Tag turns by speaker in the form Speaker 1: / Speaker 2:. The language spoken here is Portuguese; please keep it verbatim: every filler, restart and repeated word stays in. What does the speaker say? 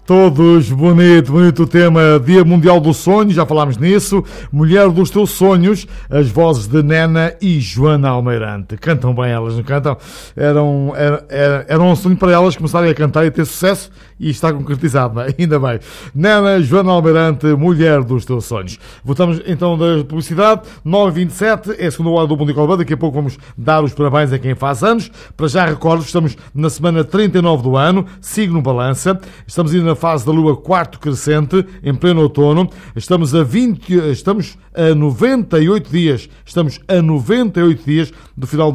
Speaker 1: Todos, bonito, bonito o tema, Dia Mundial do Sonho, já falámos nisso. Mulher dos Teus Sonhos, as vozes de Nena e Joana Almeirante. Cantam bem elas, não cantam? Era um, era, era, era um sonho para elas começarem a cantar e ter sucesso, e está concretizado, não é? Ainda bem. Nena, Joana Almeirante, Mulher dos Teus Sonhos. Voltamos então da publicidade, nove e vinte e sete, é a segunda hora do Bom Dia Colbã. Daqui a pouco vamos dar os parabéns a quem faz anos. Para já recordo, estamos na semana trinta e nove do ano, signo Balança. Estamos ainda na fase da Lua quarto crescente, em pleno outono. Estamos a vinte, estamos a noventa e oito dias, estamos a noventa e oito dias do final